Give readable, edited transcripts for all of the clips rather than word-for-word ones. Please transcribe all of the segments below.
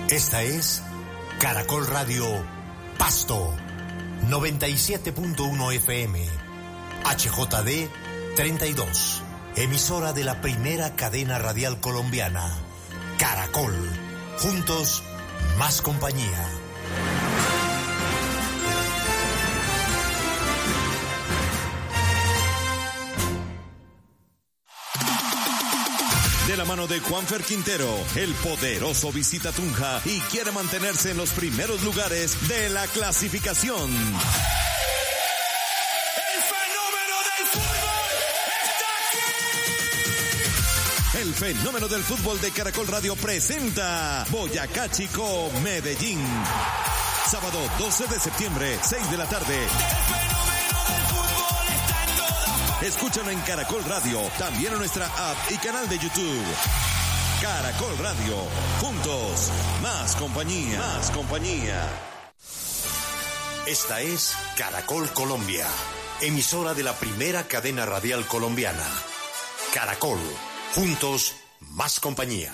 Esta es Caracol Radio Pasto, 97.1 FM, HJD 32, emisora de la primera cadena radial colombiana, Caracol, juntos, más compañía. De la mano de Juanfer Quintero, el poderoso visita Tunja y quiere mantenerse en los primeros lugares de la clasificación. ¡El fenómeno del fútbol está aquí! El fenómeno del fútbol de Caracol Radio presenta Boyacá Chico, Medellín. Sábado 12 de septiembre, 6 de la tarde. Escúchalo en Caracol Radio, también en nuestra app y canal de YouTube. Caracol Radio, juntos, más compañía, más compañía. Esta es Caracol Colombia, emisora de la primera cadena radial colombiana. Caracol, juntos, más compañía.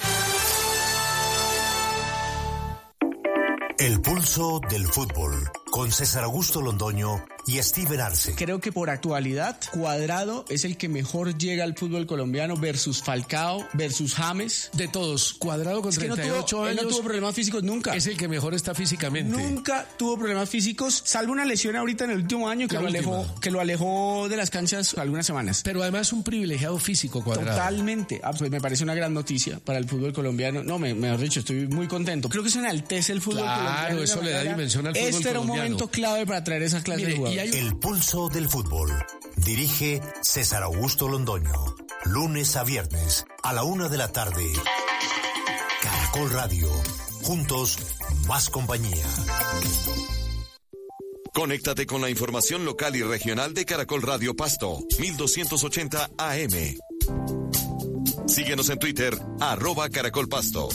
El pulso del fútbol, con César Augusto Londoño y Steven Arce. Creo que por actualidad, Cuadrado es el que mejor llega al fútbol colombiano versus Falcao, versus James. De todos, Cuadrado con 38 años. Él no tuvo problemas físicos nunca. Es el que mejor está físicamente. Nunca tuvo problemas físicos, salvo una lesión ahorita en el último año que lo alejó de las canchas algunas semanas. Pero además un privilegiado físico, Cuadrado. Totalmente. Pues me parece una gran noticia para el fútbol colombiano. No, mejor dicho, estoy muy contento. Creo que eso enaltece el fútbol colombiano. Claro, eso le da dimensión al fútbol colombiano. Este era un momento clave para traer esa clase de jugadores. El pulso del fútbol. Dirige César Augusto Londoño. Lunes a viernes a la 1 de la tarde. Caracol Radio. Juntos, más compañía. Conéctate con la información local y regional de Caracol Radio Pasto, 1280 AM. Síguenos en Twitter, @CaracolPasto.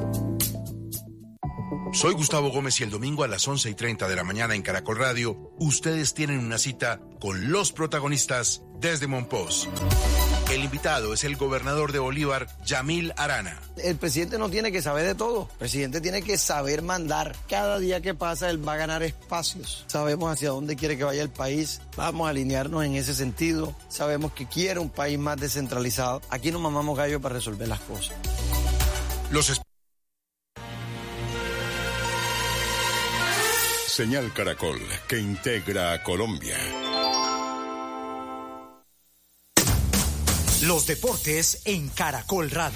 Soy Gustavo Gómez y el domingo a las 11:30 de la mañana en Caracol Radio, ustedes tienen una cita con los protagonistas desde Monpós. El invitado es el gobernador de Bolívar, Yamil Arana. El presidente no tiene que saber de todo. El presidente tiene que saber mandar. Cada día que pasa, él va a ganar espacios. Sabemos hacia dónde quiere que vaya el país. Vamos a alinearnos en ese sentido. Sabemos que quiere un país más descentralizado. Aquí no mamamos gallo para resolver las cosas. Señal Caracol, que integra a Colombia. Los deportes en Caracol Radio.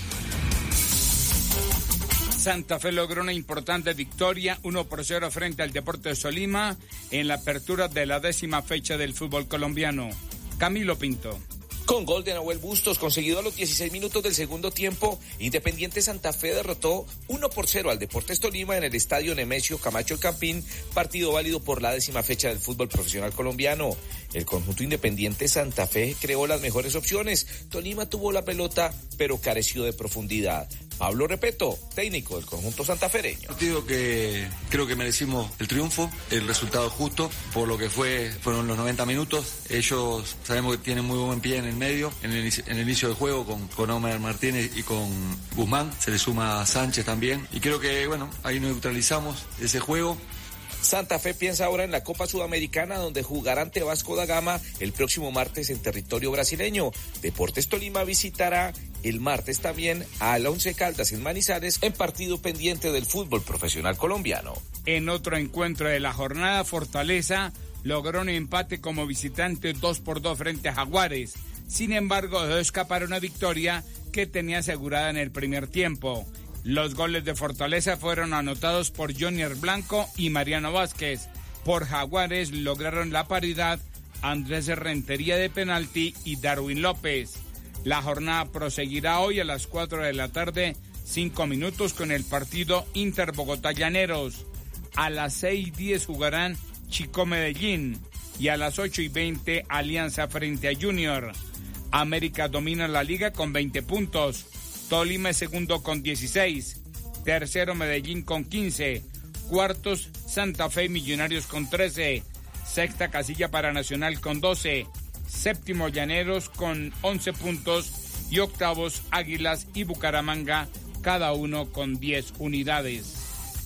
Santa Fe logró una importante victoria, 1-0 frente al Deportes Tolima, en la apertura de la 10ª fecha del fútbol colombiano. Camilo Pinto. Con gol de Nahuel Bustos, conseguido a los 16 minutos del segundo tiempo, Independiente Santa Fe derrotó 1-0 al Deportes Tolima en el estadio Nemesio Camacho El Campín, partido válido por la 10ª fecha del fútbol profesional colombiano. El conjunto Independiente Santa Fe creó las mejores opciones. Tolima tuvo la pelota, pero careció de profundidad. Pablo Repeto, técnico del conjunto santafereño. Partido que creo que merecimos el triunfo, el resultado justo, por lo que fueron los 90 minutos. Ellos sabemos que tienen muy buen pie en el medio, en el inicio del juego con Omar Martínez y con Guzmán. Se le suma Sánchez también. Y creo que, ahí neutralizamos ese juego. Santa Fe piensa ahora en la Copa Sudamericana, donde jugará ante Vasco da Gama el próximo martes en territorio brasileño. Deportes Tolima visitará el martes también al Once Caldas en Manizales, en partido pendiente del fútbol profesional colombiano. En otro encuentro de la jornada, Fortaleza logró un empate como visitante 2-2 frente a Jaguares. Sin embargo, dejó escapar una victoria que tenía asegurada en el primer tiempo. Los goles de Fortaleza fueron anotados por Jonier Blanco y Mariano Vázquez. Por Jaguares lograron la paridad Andrés Rentería de penalti y Darwin López. La jornada proseguirá hoy a las 4 de la tarde, 5 minutos, con el partido Inter Bogotá Llaneros. A las 6:10 jugarán Chico Medellín y a las 8:20 Alianza frente a Junior. América domina la liga con 20 puntos. Tolima es segundo con 16, tercero Medellín con 15, cuartos Santa Fe y Millonarios con 13, sexta casilla para Nacional con 12, séptimo Llaneros con 11 puntos y octavos Águilas y Bucaramanga, cada uno con 10 unidades.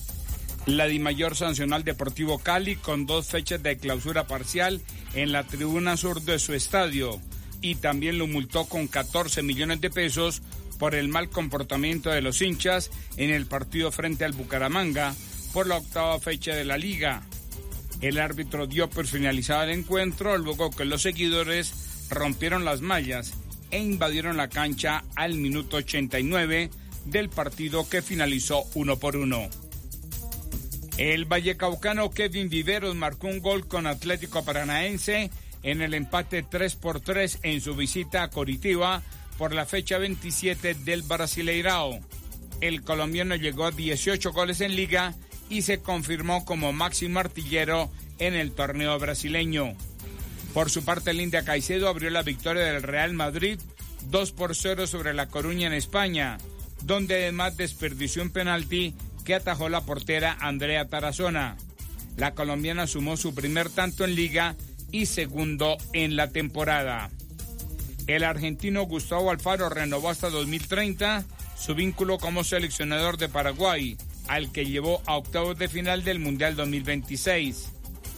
La Dimayor sancionó al Deportivo Cali con 2 fechas de clausura parcial en la tribuna sur de su estadio y también lo multó con 14 millones de pesos por el mal comportamiento de los hinchas en el partido frente al Bucaramanga por la 8ª fecha de la liga. El árbitro dio por finalizado el encuentro luego que los seguidores rompieron las mallas e invadieron la cancha al minuto 89 del partido que finalizó 1-1. El vallecaucano Kevin Viveros marcó un gol con Atlético Paranaense en el empate 3-3 en su visita a Coritiba por la fecha 27 del Brasileirao. El colombiano llegó a 18 goles en liga y se confirmó como máximo artillero en el torneo brasileño. Por su parte, el India Caicedo abrió la victoria del Real Madrid 2-0 sobre La Coruña en España, donde además desperdició un penalti que atajó la portera Andrea Tarazona. La colombiana sumó su primer tanto en liga y segundo en la temporada. El argentino Gustavo Alfaro renovó hasta 2030 su vínculo como seleccionador de Paraguay, al que llevó a octavos de final del Mundial 2026.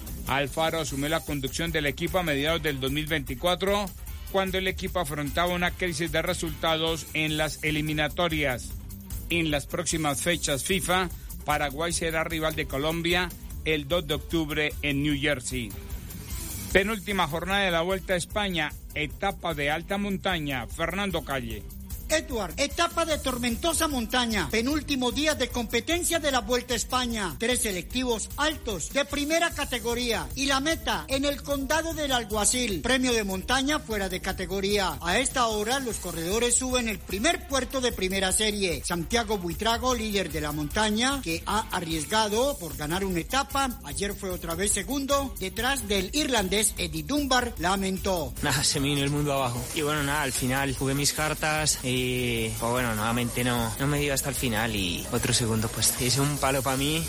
Alfaro asumió la conducción del equipo a mediados del 2024, cuando el equipo afrontaba una crisis de resultados en las eliminatorias. En las próximas fechas FIFA, Paraguay será rival de Colombia el 2 de octubre en New Jersey. Penúltima jornada de la Vuelta a España, etapa de alta montaña. Fernando Calle. Edward, etapa de tormentosa montaña, penúltimo día de competencia de la Vuelta a España, 3 selectivos altos de primera categoría y la meta en el condado del Alguacil, premio de montaña fuera de categoría. A esta hora los corredores suben el primer puerto de primera serie. Santiago Buitrago, líder de la montaña, que ha arriesgado por ganar una etapa, ayer fue otra vez segundo, detrás del irlandés Eddie Dunbar, lamentó. Nada, se me vino el mundo abajo y bueno, nada, al final jugué mis cartas y pues bueno, nuevamente no me dio hasta el final y otro segundo pues es un palo para mí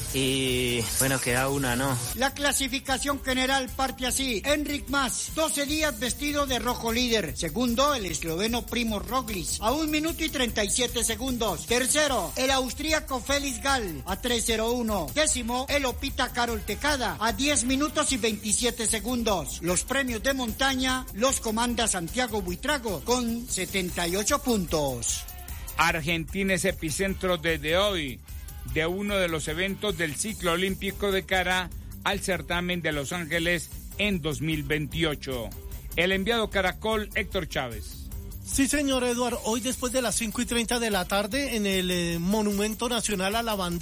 y bueno, queda una, ¿no? La clasificación general parte así: Enric Mas, 12 días vestido de rojo líder. Segundo, el esloveno Primož Roglic, a 1 minuto y 37 segundos. Tercero, el austríaco Felix Gall, a 3:01. Décimo, el opita Karol Tecada, a 10 minutos y 27 segundos. Los premios de montaña los comanda Santiago Buitrago con 78 puntos. Argentina es epicentro desde hoy de uno de los eventos del ciclo olímpico de cara al certamen de Los Ángeles en 2028. El enviado Caracol, Héctor Chávez. Sí, señor Eduardo, hoy después de las 5:30 de la tarde en el Monumento Nacional a la Bandera